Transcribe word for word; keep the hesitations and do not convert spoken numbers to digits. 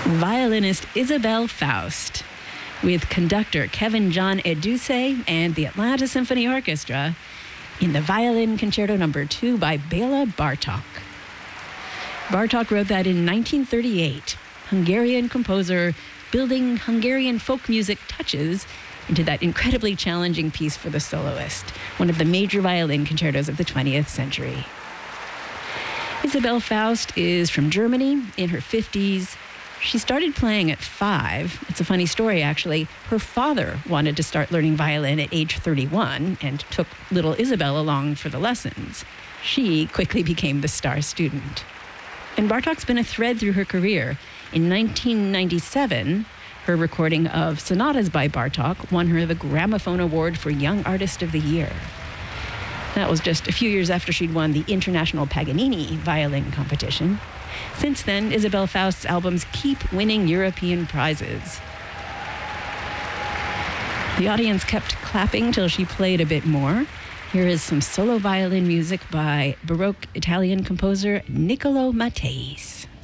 violinist Isabelle Faust, with conductor Kevin John Eduse and the Atlanta Symphony Orchestra in the Violin Concerto Number two by Bela Bartok. Bartok wrote that in nineteen thirty-eight, Hungarian composer building Hungarian folk music touches into that incredibly challenging piece for the soloist, one of the major violin concertos of the twentieth century. Isabelle Faust is from Germany, in her fifties. She started playing at five. It's a funny story, actually. Her father wanted to start learning violin at age thirty-one and took little Isabelle along for the lessons. She quickly became the star student. And Bartok's been a thread through her career. In nineteen ninety-seven, her recording of sonatas by Bartok won her the Gramophone Award for Young Artist of the Year. That was just a few years after she'd won the International Paganini violin competition. Since then, Isabelle Faust's albums keep winning European prizes. The audience kept clapping till she played a bit more. Here is some solo violin music by Baroque Italian composer Niccolo Matteis.